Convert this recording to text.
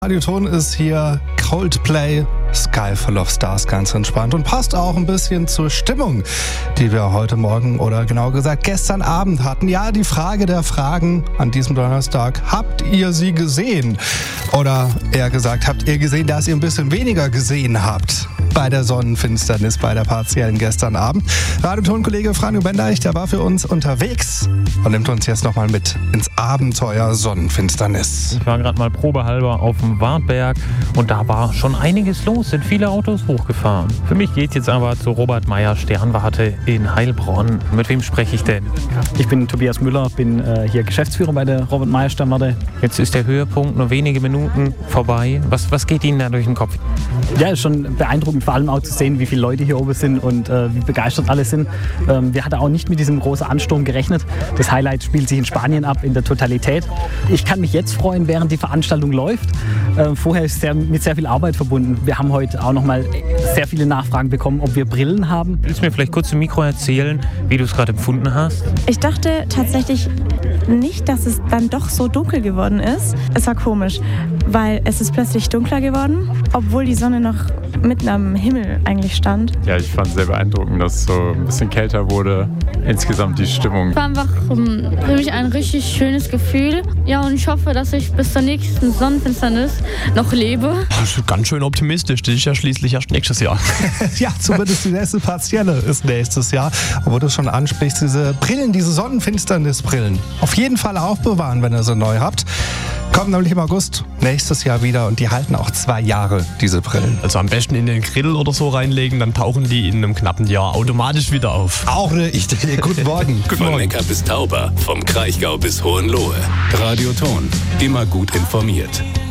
Radioton ist hier Coldplay, Sky Full of Stars, ganz entspannt und passt auch ein bisschen zur Stimmung, die wir heute Morgen oder genau gesagt gestern Abend hatten. Ja, die Frage der Fragen an diesem Donnerstag, habt ihr sie gesehen? Oder eher gesagt, habt ihr gesehen, dass ihr ein bisschen weniger gesehen habt bei der Sonnenfinsternis, bei der partiellen gestern Abend? Radioton-Kollege Franjo Bendeich, der war für uns unterwegs und nimmt uns jetzt nochmal mit ins Abenteuer Sonnenfinsternis. Ich war gerade mal probehalber auf dem Wartberg und da war schon einiges los, sind viele Autos hochgefahren. Für mich geht jetzt aber zu Robert Meyer Sternwarte in Heilbronn. Mit wem spreche ich denn? Ich bin Tobias Müller, bin hier Geschäftsführer bei der Robert Meyer Sternwarte. Jetzt ist der Höhepunkt nur wenige Minuten vorbei. Was geht Ihnen da durch den Kopf? Ja, ist schon beeindruckend, vor allem auch zu sehen, wie viele Leute hier oben sind und wie begeistert alle sind. Wir hatten auch nicht mit diesem großen Ansturm gerechnet. Das Highlight spielt sich in Spanien ab, in der Totalität. Ich kann mich jetzt freuen, während die Veranstaltung läuft. Vorher ist es mit sehr viel Arbeit verbunden. Wir haben heute auch noch mal sehr viele Nachfragen bekommen, ob wir Brillen haben. Willst du mir vielleicht kurz im Mikro erzählen, wie du es gerade empfunden hast? Ich dachte tatsächlich nicht, dass es dann doch so dunkel geworden ist. Es war komisch, weil es ist plötzlich dunkler geworden, obwohl die Sonne noch mitten am Himmel eigentlich stand. Ja, ich fand es sehr beeindruckend, dass es so ein bisschen kälter wurde. Insgesamt die Stimmung. Es war einfach für mich ein richtig schönes Gefühl. Ja, und ich hoffe, dass ich bis zur nächsten Sonnenfinsternis noch lebe. Das ist ganz schön optimistisch. Das ist ja schließlich erst nächstes Jahr. Ja, zumindest die nächste partielle ist nächstes Jahr. Und wo du schon ansprichst, diese Brillen, diese Sonnenfinsternisbrillen, auf jeden Fall aufbewahren, wenn ihr sie neu habt. Kommen nämlich im August nächstes Jahr wieder und die halten auch 2 Jahre, diese Brillen. Also am besten in den Grill oder so reinlegen, dann tauchen die in einem knappen Jahr automatisch wieder auf. Auch eine Idee. Guten Morgen. Von Neckar bis Tauber, vom Kraichgau bis Hohenlohe. Radioton, immer gut informiert.